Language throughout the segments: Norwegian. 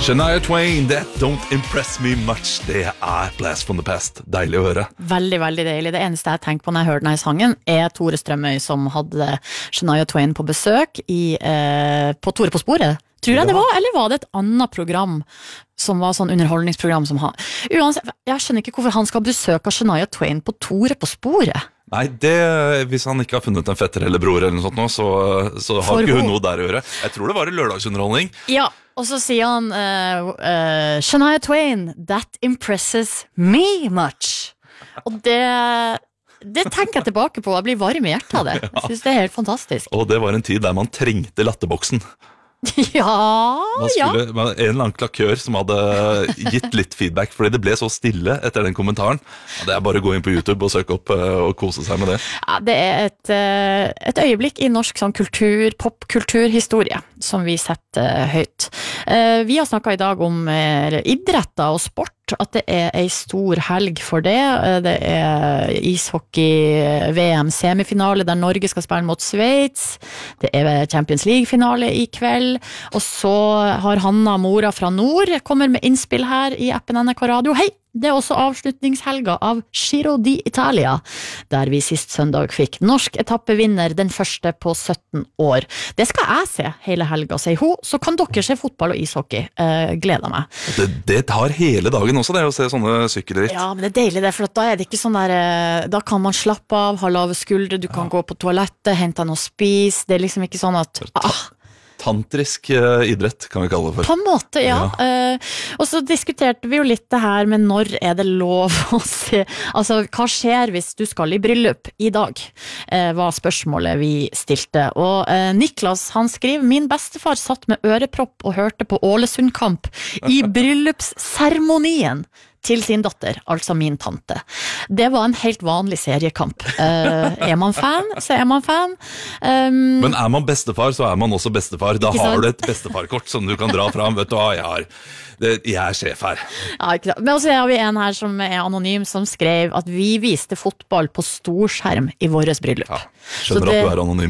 Shania Twain, that don't impress me much. Det Blast from the Past. Deilig å høre. Veldig, veldig deilig. Det eneste jeg tenker på når jeg hører denne sangen, Tore Strømøy som hadde Shania Twain på besøk på Tore på sporet. Tror jeg det var, eller var det et annet program som var sånn underholdningsprogram som han... Uansett, jeg skjønner ikke hvorfor han skal besøke Shania Twain på Tore på sporet. Nei, hvis han ikke har funnet en fetter eller bror eller noe sånt nå, så har ikke hun noe der å gjøre. Jeg tror det var en lørdagsunderholdning. Ja, og så sier han Shania Twain, that impresses me much. Og det tenker jeg tilbake på. Jeg blir varm i hjertet av det. Jeg synes det helt fantastisk. Og det var en tid der man trengte latterboksen. Ja. En eller annen klakør som hadde gitt litt feedback, fordi det ble så stille etter den kommentaren. Det bare å gå inn på YouTube og søke opp og kose seg med det. Ja, det et øyeblikk i norsk sånn popkulturhistorie som vi setter høyt. Vi har snakket i dag om idretter og sport, at det en stor helg for det. Det ishockey VM semifinale der Norge skal spille mot Sveits. Det Champions League-finale i kveld. Og så har Hanna, mora fra nord, kommer med innspill her i appen NRK Radio. Hei! Det også avslutningshelga av Giro d'Italia, der vi sist søndag fikk norsk etappevinner, den første på 17 år. Det skal jeg se hele helga, sier hun. Så kan dere se fotball og ishockey. Gleder meg. Det tar hele dagen også, det å se sånne sykkelritt. Ja, men det deilig det, for da det ikke sånn der, da kan man slappe av, ha lave skuldre, du kan gå på toalettet, hente noe å spise. Det liksom ikke sånn at... Tantrisk idrett, kan vi kalle det for. På en måte, ja. Og så diskuterte vi jo litt det her med når det lov å se, altså hva skjer hvis du skal i bryllup i dag, var spørsmålet vi stilte. Og Niklas, han skriver, min bestefar satt med ørepropp og hørte på Ålesundkamp i bryllupsseremonien til sin datter, altså min tante. Det var en helt vanlig seriekamp. Man fan, så man fan. Men man bestefar, så man også bestefar. Da har du et bestefarkort som du kan dra fram. Vet du hva, jeg sjef her. Ja, ikke sant. Men også har vi en her som anonym, som skrev at vi viste fotball på storskjerm i våres bryllup. Ja, skjønner at du anonym.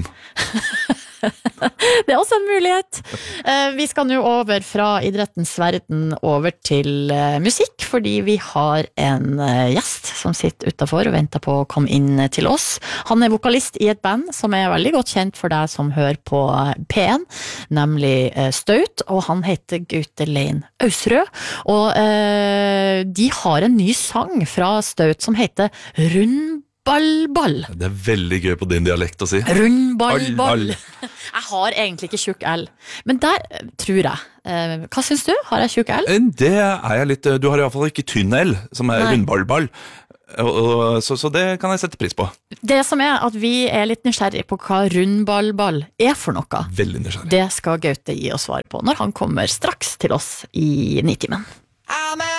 Det også en mulighet. Vi skal nå over fra idrettens verden over til musikk, fordi vi har en gjest som sitter utenfor og venter på å komme inn til oss. Han vokalist i et band som veldig godt kjent for deg som hører på P1, nemlig Staut, og han heter Gaute Lein Ausrød. Og de har en ny sang fra Staut som heter Rundballball. Det veldig gøy på din dialekt å si. Rundballball. Jeg har egentlig ikke tjukk L, men der tror jeg. Hva synes du? Har jeg tjukk L? Det jeg litt. Du har i hvert fall ikke tynn L, som rundballball. Så det kan jeg sette pris på. Det som at vi litt nysgjerrig på hva rundballball for noe. Veldig nysgjerrig. Det skal Gaute gi oss svar på når han kommer straks til oss i Nitimen.